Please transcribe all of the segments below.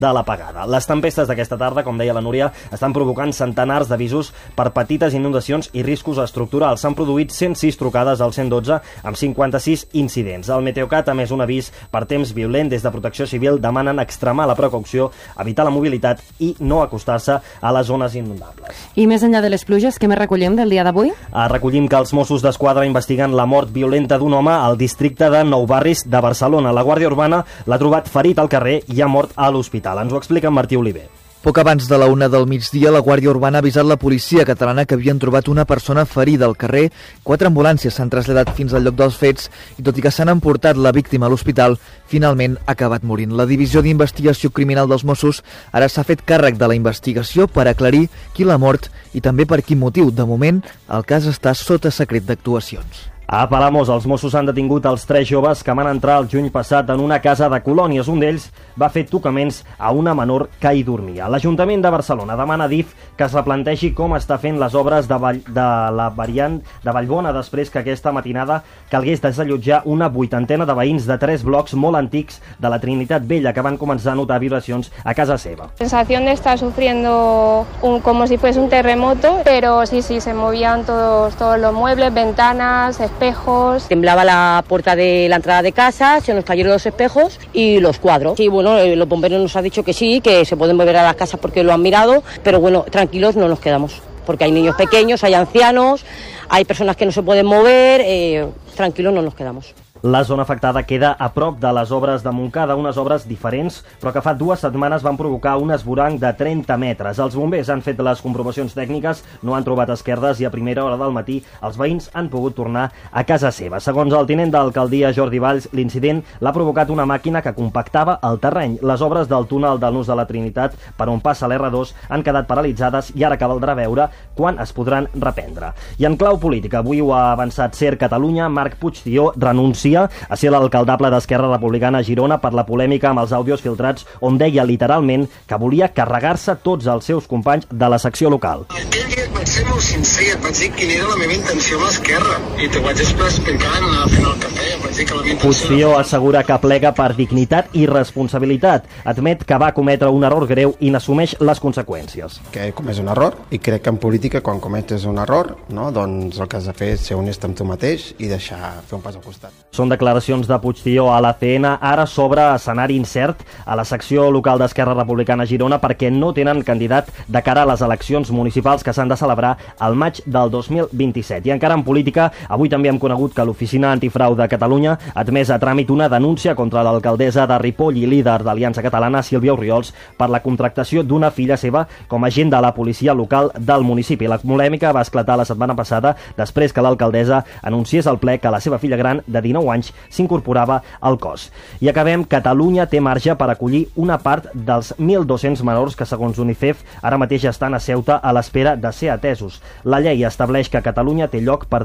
de l'apagada. Les tempestes d'aquesta tarda, com deia la Núria, estan provocant centenars d'avisos per petites inundacions i riscos estructurals. S'han produït 106 trucades al 112 amb 56 incidents. El Meteocat ha emès un avís per temps violent. Des de Protecció Civil demanen extremar la precaució, evitar la mobilitat i no acostar-se a les zones inundables. I més enllà de les pluges, què més recollim del dia d'avui? Recollim que els Mossos d'Esquadra investiguen la mort violenta d'un home al districte de Nou Barris de Barcelona. La Guàrdia Urbana l'ha trobat ferit al carrer i ha mort a l'hospital. Ens ho explica en Martí Oliver. Poc abans de la 1 del migdia, la Guàrdia Urbana ha avisat la policia catalana que havien trobat una persona ferida al carrer. 4 ambulàncies s'han traslladat fins al lloc dels fets i, tot i que s'han emportat la víctima a l'hospital, finalment ha acabat morint. La Divisió d'Investigació Criminal dels Mossos ara s'ha fet càrrec de la investigació per aclarir qui l'ha mort i també per quin motiu. De moment, el cas està sota secret d'actuacions. A Palamós, els Mossos han detingut els 3 joves que van entrar el juny passat en una casa de colònies. Un d'ells va fer tocaments a una menor que hi dormia. L'Ajuntament de Barcelona demana a DIF que es replantegi com està fent les obres de la variant de Vallbona després que aquesta matinada calgués desallotjar una 80ena de veïns de 3 blocs molt antics de la Trinitat Vella que van començar a notar vibracions a casa seva. Sensación de estar sufriendo como si fuese un terremoto, pero sí, se movían todos los muebles, ventanas, espejos. Temblaba la puerta de la entrada de casa, se nos cayeron los espejos y los cuadros. Y bueno, los bomberos nos han dicho que sí, que se pueden mover a las casas porque lo han mirado, pero bueno, tranquilos no nos quedamos, porque hay niños pequeños, hay ancianos, hay personas que no se pueden mover, tranquilos no nos quedamos. La zona afectada queda a prop de les obres de Montcada, unes obres diferents, però que fa 2 setmanes van provocar un esvoranc de 30 metres. Els bombers han fet les comprovacions tècniques, no han trobat esquerdes i a primera hora del matí els veïns han pogut tornar a casa seva. Segons el tinent d'alcaldia Jordi Valls, l'incident l'ha provocat una màquina que compactava el terreny. Les obres del túnel del Nus de la Trinitat, per on passa l'R2, han quedat paralitzades i ara caldrà veure quan es podran reprendre. I en clau política, avui ho ha avançat Ser Catalunya, Marc Puigdió renuncia a ser l'alcaldable d'Esquerra Republicana a Girona per la polèmica amb els àudios filtrats on deia literalment que volia carregar-se tots els seus companys de la secció local. Aquell dia vaig ser molt sincer, et vaig dir quina era la meva intenció amb l'Esquerra i t'ho vaig explicar anar fent el cafè, vaig dir que la meva intenció... Puigdió assegura que plega per dignitat i responsabilitat. Admet que va cometre un error greu i n'assumeix les conseqüències. Que he comès un error i crec que en política quan cometes un error, no, doncs el que has de fer és ser honest amb tu mateix i deixar fer un pas al costat. Són declaracions de Puigdió a l'ACN. Ara s'obre escenari incert a la secció local d'Esquerra Republicana a Girona perquè no tenen candidat de cara a les eleccions municipals que s'han de celebrar al maig del 2027. I encara en política, avui també hem conegut que l'Oficina Antifrau de Catalunya ha admès a tràmit una denúncia contra l'alcaldessa de Ripoll i líder d'Aliança Catalana, Sílvia Orriols, per la contractació d'una filla seva com a agent de la policia local del municipi. La polèmica va esclatar la setmana passada després que l'alcaldessa anunciés al ple que la seva filla gran, de 19 anys, s'incorporava al cos. I acabem, Catalunya té marge per acollir una part dels 1.200 menors que, segons UNICEF, ara mateix estan a Ceuta a l'espera de ser atesos. La llei estableix que Catalunya té lloc per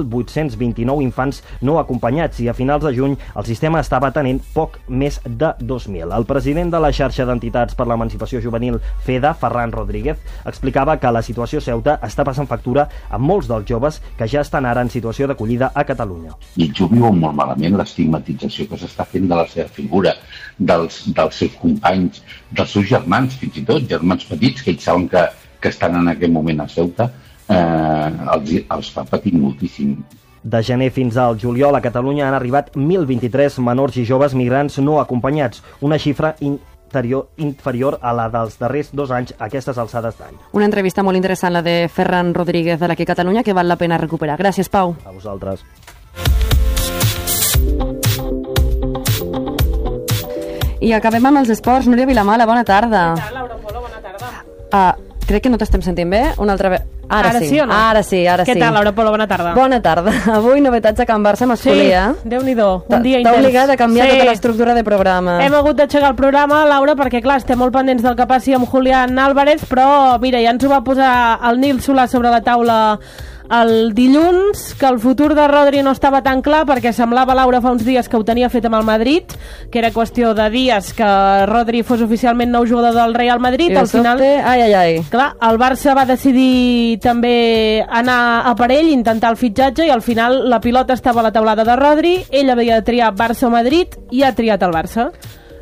2.829 infants no acompanyats i a finals de juny el sistema estava tenint poc més de 2.000. El president de la xarxa d'entitats per l'emancipació juvenil FEDA, Ferran Rodríguez, explicava que la situació a Ceuta està passant factura a molts dels joves que ja estan ara en situació d'acollida a Catalunya. I ells ho viuen molt malament, l'estigmatització que s'està fent de la seva figura, dels seus companys, dels seus germans, fins i tot, germans petits, que ells saben que estan en aquest moment a Ceuta, els fa patir moltíssim. De gener fins al juliol a Catalunya han arribat 1.023 menors i joves migrants no acompanyats, una xifra inferior a la dels darrers 2 anys a aquestes alçades d'any. Una entrevista molt interessant, la de Ferran Rodríguez de l'Aquí Catalunya, que val la pena recuperar. Gràcies, Pau. A vosaltres. I acabem amb els esports. Núria Vilamala, bona tarda. Què tal, Laura Polo? Bona tarda. Crec que no t'estem sentint bé. Una altra vegada. Ara sí o no? Ara sí. Què tal, Laura Polo? Bona tarda. Bona tarda. Avui novetats a Can Barça masculí, Sí, Déu-n'hi-do, un dia intens. T'ha obligat a canviar tota l'estructura de programa. Hem hagut d'aixecar el programa, Laura, perquè clar, estem molt pendents del que passi amb Julián Álvarez, però mira, ja ens ho va posar el Nil Solà sobre la taula el dilluns, que el futur de Rodri no estava tan clar perquè semblava, Laura, fa uns dies que ho tenia fet amb el Madrid, que era qüestió de dies que Rodri fos oficialment nou jugador del Real Madrid. Al final, clar, el Barça va decidir també anar a per ell, intentar el fitxatge, i al final la pilota estava a la taulada de Rodri, ell havia de triar Barça o Madrid i ha triat el Barça.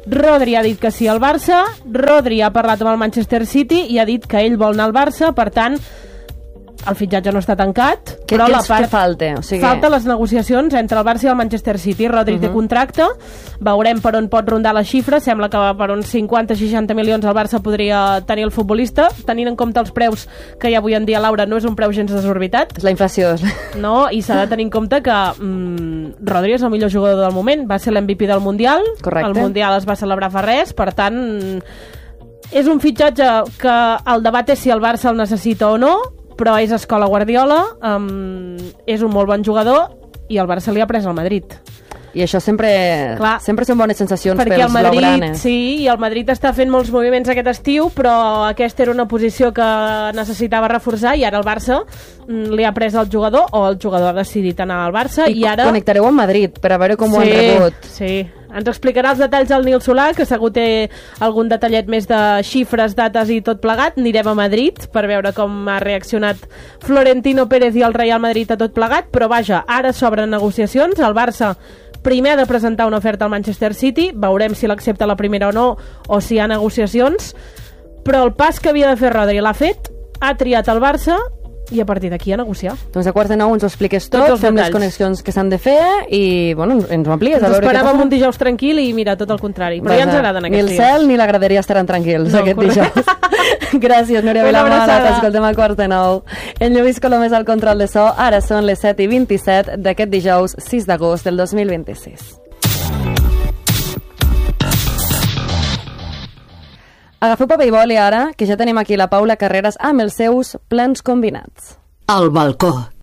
Rodri ha dit que sí al Barça, Rodri ha parlat amb el Manchester City i ha dit que ell vol anar al Barça, per tant, el fitxatge no està tancat, però la part... Què falta? O sigui... Falta les negociacions entre el Barça i el Manchester City. Rodri té contracte, veurem per on pot rondar la xifra, sembla que per uns 50-60 milions el Barça podria tenir el futbolista, tenint en compte els preus que hi ha avui en dia, Laura, no és un preu gens desorbitat. És la inflació. No, i s'ha de tenir en compte que Rodri és el millor jugador del moment, va ser l'MVP del Mundial, correcte. El Mundial es va celebrar fa res, per tant, és un fitxatge que el debat és si el Barça el necessita o no, però és escola Guardiola, és un molt bon jugador i el Barça li ha pres al Madrid. I això sempre són bones sensacions perquè pels blaugranes. Sí, i el Madrid està fent molts moviments aquest estiu, però aquesta era una posició que necessitava reforçar i ara el Barça li ha pres el jugador, o el jugador ha decidit anar al Barça. I ara connectareu amb Madrid per a veure com ho han rebut. Sí, ens explicarà els detalls el Nil Solà, que segur té algun detallet més de xifres, dates i tot plegat. Anirem a Madrid per veure com ha reaccionat Florentino Pérez i el Real Madrid a tot plegat, però vaja, ara s'obren negociacions. El Barça primer ha de presentar una oferta al Manchester City, veurem si l'accepta la primera o no, o si hi ha negociacions, però el pas que havia de fer Rodri l'ha fet, ha triat el Barça i a partir d'aquí a negociar. Doncs a 8:45 ens ho expliques tot, fem les connexions que s'han de fer i, bueno, ens ho amplies. Ens esperàvem un dijous tranquil i mira, tot el contrari. Però ja ens agraden aquests dies. Ni el cel ni la graderia estaran tranquils aquest dijous. Gràcies, Núria Vilamala. T'escoltem a 8:45. En Lluís Colomés al control de so. Ara són les 7:27 d'aquest dijous 6 d'agost del 2026. Agafeu paper i boli ara, que ja tenim aquí la Paula Carreras amb els seus plans combinats. El balcó.